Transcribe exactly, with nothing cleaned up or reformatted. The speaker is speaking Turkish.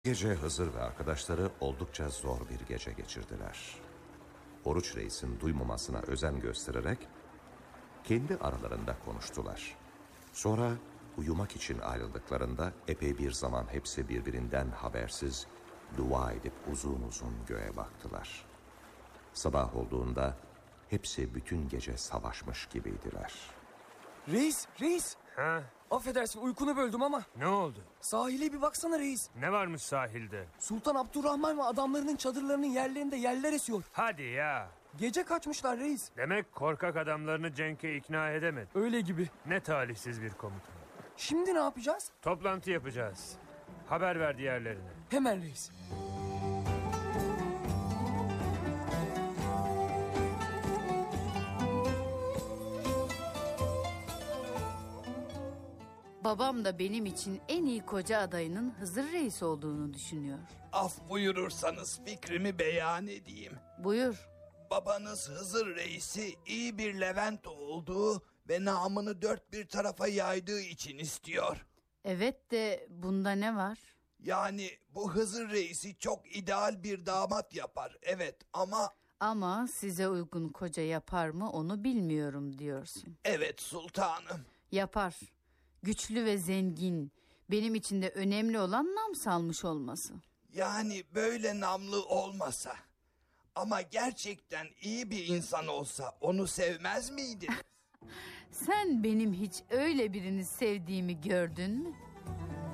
Gece Hızır ve arkadaşları oldukça zor bir gece geçirdiler. Oruç Reis'in duymamasına özen göstererek kendi aralarında konuştular. Sonra uyumak için ayrıldıklarında epey bir zaman hepsi birbirinden habersiz dua edip uzun uzun göğe baktılar. Sabah olduğunda hepsi bütün gece savaşmış gibiydiler. Reis, reis. Ha? Affedersin uykunu böldüm ama. Ne oldu? Sahile bir baksana reis. Ne varmış sahilde? Sultan Abdurrahman ve adamlarının çadırlarının yerlerinde yeller esiyor. Hadi ya. Gece kaçmışlar reis. Demek korkak adamlarını cenke ikna edemedi. Öyle gibi. Ne talihsiz bir komutan. Şimdi ne yapacağız? Toplantı yapacağız. Haber ver diğerlerine. Hemen reis. Babam da benim için en iyi koca adayının Hızır Reis olduğunu düşünüyor. Af buyurursanız fikrimi beyan edeyim. Buyur. Babanız Hızır Reis'i iyi bir Levent olduğu ve namını dört bir tarafa yaydığı için istiyor. Evet de bunda ne var? Yani bu Hızır Reis'i çok ideal bir damat yapar. Evet ama... Ama size uygun koca yapar mı onu bilmiyorum diyorsun. Evet sultanım. Yapar. Güçlü ve zengin. Benim için de önemli olan nam salmış olması. Yani böyle namlı olmasa ama gerçekten iyi bir insan olsa onu sevmez miydin? Sen benim hiç öyle birini sevdiğimi gördün mü?